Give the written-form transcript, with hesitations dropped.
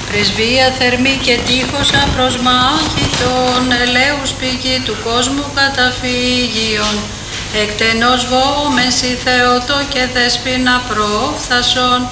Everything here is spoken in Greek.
Πρεσβεία θερμή και τείχος απροσμάχητον, ελέους πηγή του κόσμου καταφύγιον, εκτενώς βόμεση Θεότο και δέσποινα πρόφθασον,